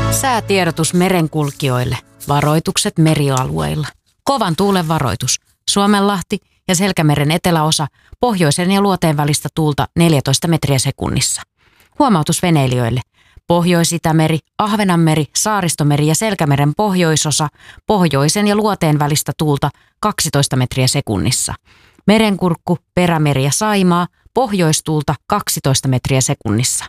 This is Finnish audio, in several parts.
Säätiedotus merenkulkijoille. Varoitukset merialueilla. Kovan tuulen varoitus. Suomenlahti ja Selkämeren eteläosa, pohjoisen ja luoteen välistä tuulta 14 metriä sekunnissa. Huomautus veneilijöille. Pohjois-Itämeri, Ahvenanmeri, Saaristomeri ja Selkämeren pohjoisosa, pohjoisen ja luoteen välistä tuulta 12 metriä sekunnissa. Merenkurkku, Perämeri ja Saimaa, pohjoistuulta 12 metriä sekunnissa.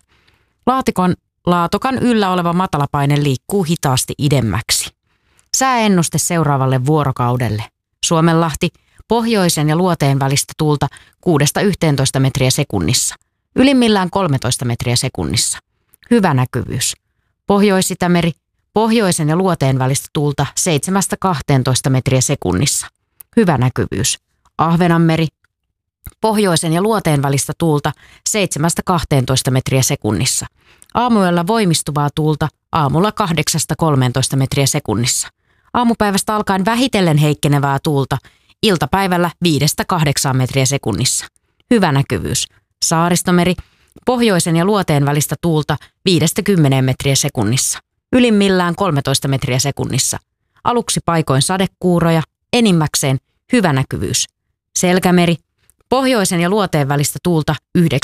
Laatokan yllä oleva matalapaine liikkuu hitaasti idemmäksi. Sääennuste seuraavalle vuorokaudelle. Suomenlahti, pohjoisen ja luoteen välistä tuulta 6–11 metriä sekunnissa. Ylimmillään 13 metriä sekunnissa. Hyvä näkyvyys. Pohjois-Itämeri, pohjoisen ja luoteen välistä tuulta 7–12 metriä sekunnissa. Hyvä näkyvyys. Ahvenanmeri, pohjoisen ja luoteen välistä tuulta 7–12 metriä sekunnissa. Aamuyöllä voimistuvaa tuulta aamulla 8–13 metriä sekunnissa. Aamupäivästä alkaen vähitellen heikkenevää tuulta iltapäivällä 5–8 metriä sekunnissa. Hyvä näkyvyys. Saaristomeri, pohjoisen ja luoteen välistä tuulta 5–10 metriä sekunnissa. Ylimmillään 13 metriä sekunnissa. Aluksi paikoin sadekuuroja, enimmäkseen hyvä näkyvyys. Selkämeri, pohjoisen ja luoteen välistä tuulta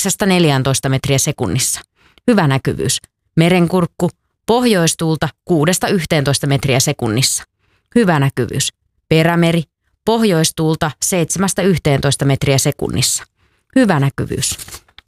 9–14 metriä sekunnissa. Hyvä näkyvyys. Merenkurkku, pohjoistuulta 6–11 metriä sekunnissa. Hyvä näkyvyys. Perämeri, pohjoistuulta 7–11 metriä sekunnissa. Hyvä näkyvyys.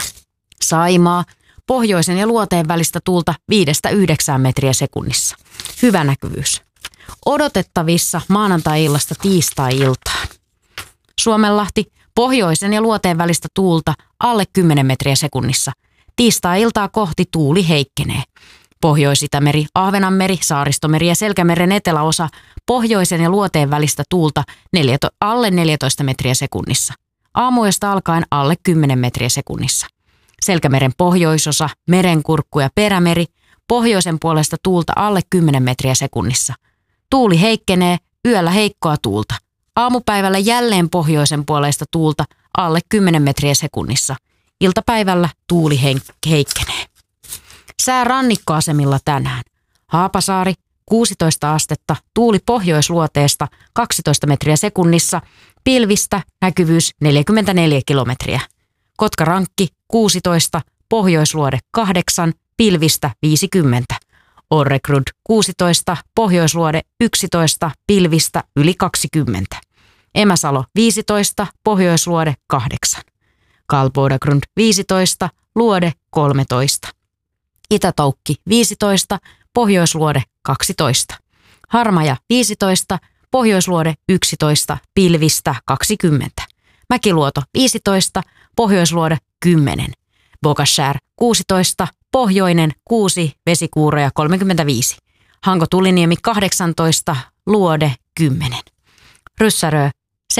Saimaa, pohjoisen ja luoteen välistä tuulta 5–9 metriä sekunnissa. Hyvä näkyvyys. Odotettavissa maanantai-illasta tiistai-iltaan. Suomenlahti, pohjoisen ja luoteen välistä tuulta alle 10 metriä sekunnissa. Tiistai-iltaa kohti tuuli heikkenee. Pohjois-Itämeri, Ahvenanmeri, Saaristomeri ja Selkämeren eteläosa, pohjoisen ja luoteen välistä tuulta alle 14 metriä sekunnissa. Aamuyöstä alkaen alle 10 metriä sekunnissa. Selkämeren pohjoisosa, Merenkurkku ja Perämeri, pohjoisen puolesta tuulta alle 10 metriä sekunnissa. Tuuli heikkenee, yöllä heikkoa tuulta. Aamupäivällä jälleen pohjoisen puolesta tuulta alle 10 metriä sekunnissa. Iltapäivällä tuuli heikkenee. Sää rannikkoasemilla tänään. Haapasaari 16 astetta, tuuli pohjoisluoteesta 12 metriä sekunnissa, pilvistä näkyvyys 44 kilometriä. Kotkarankki 16, pohjoisluode 8, pilvistä 50. Orregrund 16, pohjoisluode 11, pilvistä yli 20. Emäsalo 15, pohjoisluode 8. Kalbodagrund 15, luode 13. Itätoukki 15, pohjoisluode 12. Harmaja 15, pohjoisluode 11, pilvistä 20. Mäkiluoto 15, pohjoisluode 10. Bogashär 16, pohjoinen 6, vesikuuroja 35. Hanko-Tuliniemi 18, luode 10. Ryssärö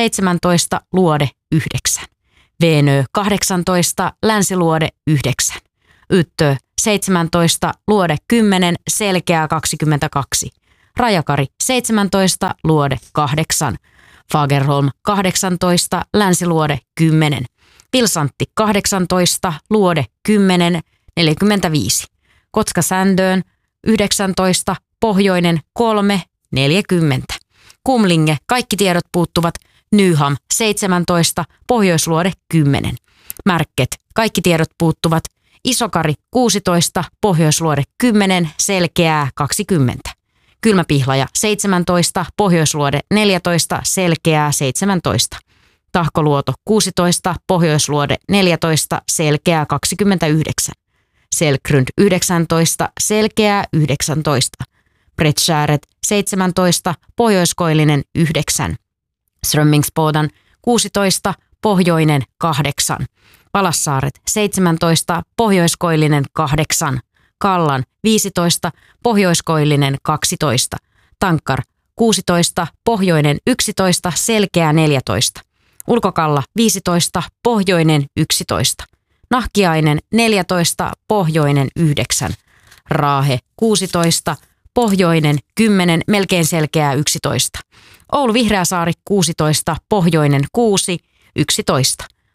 17, luode 9. Veenö 18, länsiluode 9. Yttö 17, luode 10, selkeää 22. Rajakari 17, luode 8. Fagerholm 18, länsiluode 10. Pilsantti 18, luode 10, 45. Kotka-Sändöön 19, pohjoinen 3, 40. Kumlinge, kaikki tiedot puuttuvat. Nyham 17, pohjoisluode 10. Märket, kaikki tiedot puuttuvat. Isokari 16, pohjoisluode 10, selkeää 20. Kylmäpihlaja 17, pohjoisluode 14, selkeää 17. Tahkoluoto 16, pohjoisluode 14, selkeää 29. Selkrund 19, selkeää 19. Brettskäret 17, pohjoiskoillinen 9. Strömmingsbodan 16, pohjoinen 8. Palassaaret 17, pohjoiskoillinen 8. Kallan 15, pohjoiskoillinen 12. Tankkar 16, pohjoinen 11, selkeä 14. Ulkokalla 15, pohjoinen 11. Nahkiainen 14, pohjoinen 9. Raahe 16, pohjoinen 10, melkein selkeää 11. Oulu Vihreäsaari 16, pohjoinen 6, 11.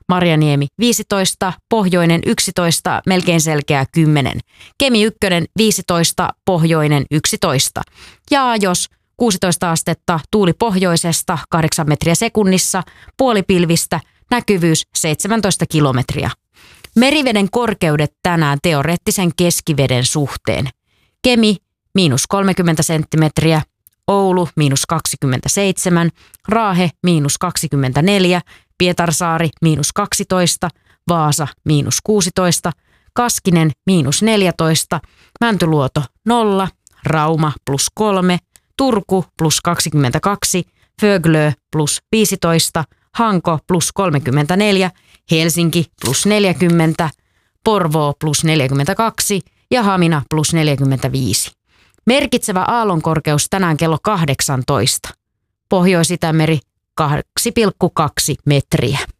Marjaniemi 15, Pohjoinen 11, melkein selkeä 10. Kemi 1 15, Pohjoinen 11. Ja jos 16 astetta, tuuli pohjoisesta 8 metriä sekunnissa, puolipilvistä, näkyvyys 17 kilometriä. Meriveden korkeudet tänään teoreettisen keskiveden suhteen. Kemi -30 senttimetriä, Oulu -27, Raahe -24, Pietarsaari -12, Vaasa -16, Kaskinen -14, Mäntyluoto 0, Rauma +3, Turku +22, Föglö +15, Hanko +34, Helsinki +40, Porvoo +42 ja Hamina +45. Merkitsevä aallonkorkeus tänään kello 18. Pohjois-Itämeri 2,2 metriä.